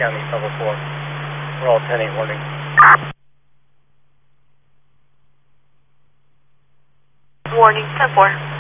County, level 4. We're all 10-8 warning. Warning, 10-4.